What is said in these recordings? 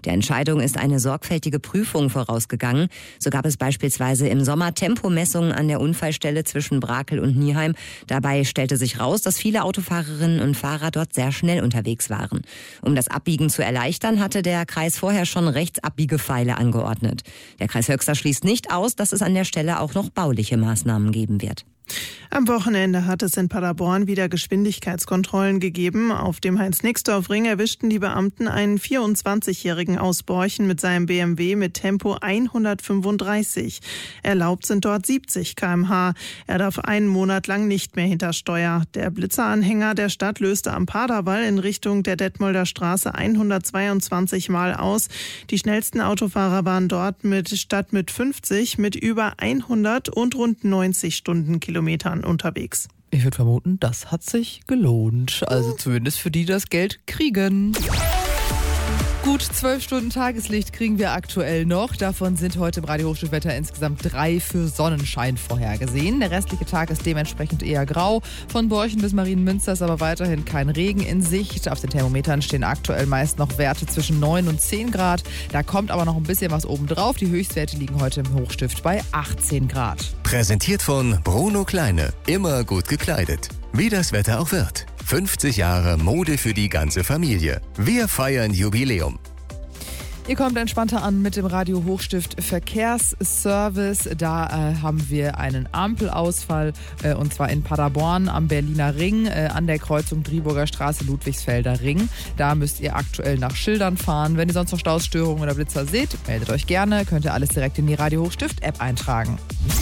Der Entscheidung ist eine sorgfältige Prüfung vorausgegangen. So gab es beispielsweise im Sommer Tempomessungen an der Unfallstelle zwischen Brakel und Nieheim. Dabei stellte sich raus, dass viele Autofahrerinnen und Fahrer dort sehr schnell unterwegs waren. Um das Abbiegen zu erleichtern, hatte der Kreis vorher schon Rechtsabbiegepfeile angeordnet. Der Kreis Höxter schließt nicht aus, dass es an der Stelle auch noch bauliche Maßnahmen geben wird. Am Wochenende hat es in Paderborn wieder Geschwindigkeitskontrollen gegeben. Auf dem Heinz-Nixdorf-Ring erwischten die Beamten einen 24-Jährigen aus Borchen mit seinem BMW mit Tempo 135. Erlaubt sind dort 70 km/h. Er darf einen Monat lang nicht mehr hinter Steuer. Der Blitzeranhänger der Stadt löste am Paderwall in Richtung der Detmolder Straße 122 Mal aus. Die schnellsten Autofahrer waren dort statt mit 50 mit über 100 und rund 90 Stundenkilometern unterwegs. Ich würde vermuten, das hat sich gelohnt. Also zumindest für die, die das Geld kriegen. Gut 12 Stunden Tageslicht kriegen wir aktuell noch. Davon sind heute im Radio Hochstiftwetter insgesamt 3 für Sonnenschein vorhergesehen. Der restliche Tag ist dementsprechend eher grau. Von Borchen bis Marienmünster ist aber weiterhin kein Regen in Sicht. Auf den Thermometern stehen aktuell meist noch Werte zwischen 9 und 10 Grad. Da kommt aber noch ein bisschen was obendrauf. Die Höchstwerte liegen heute im Hochstift bei 18 Grad. Präsentiert von Bruno Kleine. Immer gut gekleidet. Wie das Wetter auch wird. 50 Jahre Mode für die ganze Familie. Wir feiern Jubiläum. Ihr kommt entspannter an mit dem Radio Hochstift Verkehrsservice. Da haben wir einen Ampelausfall und zwar in Paderborn am Berliner Ring an der Kreuzung Driburger Straße, Ludwigsfelder Ring. Da müsst ihr aktuell nach Schildern fahren. Wenn ihr sonst noch Stausstörungen oder Blitzer seht, meldet euch gerne. Könnt ihr alles direkt in die Radio Hochstift App eintragen.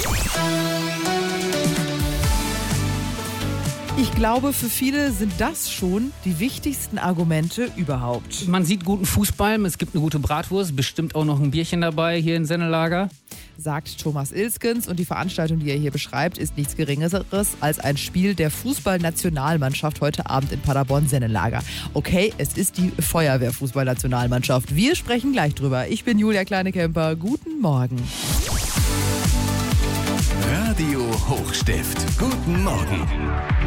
Ich glaube, für viele sind das schon die wichtigsten Argumente überhaupt. Man sieht guten Fußball, es gibt eine gute Bratwurst, bestimmt auch noch ein Bierchen dabei hier in Sennelager. Sagt Thomas Ilskens, und die Veranstaltung, die er hier beschreibt, ist nichts Geringeres als ein Spiel der Fußballnationalmannschaft heute Abend in Paderborn-Sennelager. Okay, es ist die Feuerwehr-Fußballnationalmannschaft. Wir sprechen gleich drüber. Ich bin Julia Kleinekemper. Guten Morgen. Radio Hochstift. Guten Morgen.